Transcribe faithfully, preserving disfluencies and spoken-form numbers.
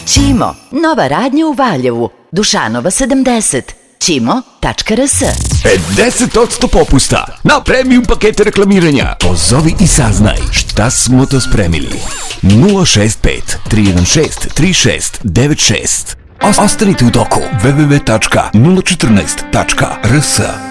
Ćimo, nova radnja u Valjevu, Dušanova sedamdeset, ćimo tačka r s. pedeset posto popusta na premium pakete reklamiranja. Pozovi i saznaj šta smo to spremili. nula šest pet tri jedan šest tri šest devet šest. Ostanite u toku. w w w tačka nula četrnaest tačka r s.